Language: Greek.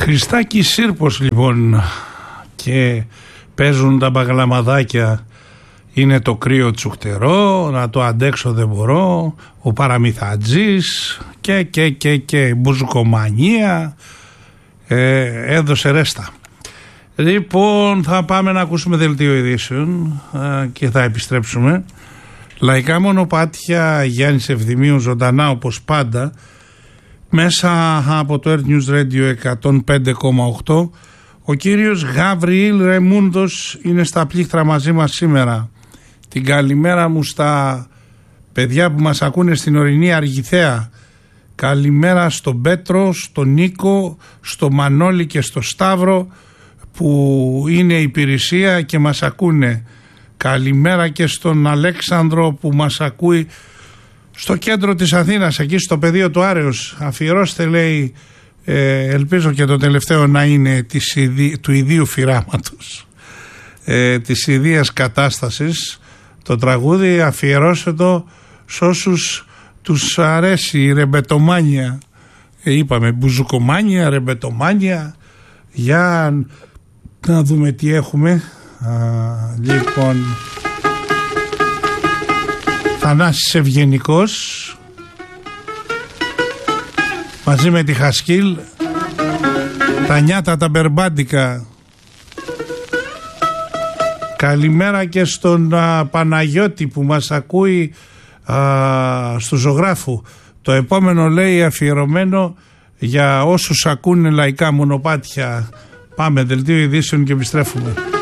Χριστάκη Σύρπος λοιπόν, και παίζουν τα μπαγλαμαδάκια. Είναι το κρύο τσουχτερό, να το αντέξω δεν μπορώ, ο παραμυθατζής και μπουζουκομανία, έδωσε ρέστα. Λοιπόν, θα πάμε να ακούσουμε δελτίο ειδήσεων και θα επιστρέψουμε. Λαϊκά μονοπάτια, Γιάννης Ευθυμίου ζωντανά όπως πάντα, μέσα από το Earth News Radio 105,8. Ο κύριος Γαβριήλ Ρεμούντος είναι στα πλήκτρα μαζί μας σήμερα. Την καλημέρα μου στα παιδιά που μας ακούνε στην ορεινή Αργιθέα. Καλημέρα στον Πέτρο, στον Νίκο, στο Μανώλη και στο Σταύρο που είναι υπηρεσία και μας ακούνε. Καλημέρα και στον Αλέξανδρο που μας ακούει στο κέντρο της Αθήνας, εκεί στο πεδίο του Άρεως. Αφιερώστε, λέει, ελπίζω και το τελευταίο να είναι του ιδίου φυράματος, της ιδίας κατάστασης. Το τραγούδι αφιερώστε το σε όσους τους αρέσει η ρεμπετομάνια. Είπαμε μπουζουκομάνια, ρεμπετομάνια. Για να δούμε τι έχουμε. Λοιπόν, Θανάσης Ευγενικός μαζί με τη Χασκίλ, τα νιάτα τα μπερμπάντικα. Καλημέρα και στον Παναγιώτη που μας ακούει στο Ζωγράφου. Το επόμενο, λέει, αφιερωμένο για όσους ακούνε λαϊκά μονοπάτια. Πάμε, δελτίο ειδήσεων και επιστρέφουμε.